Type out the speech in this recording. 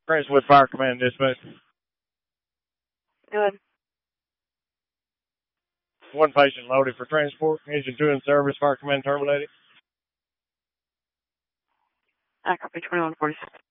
Princewood Fire Command dispatch. Good. One patient loaded for transport. Engine 2 in service. Fire Command terminated. I copy 2146.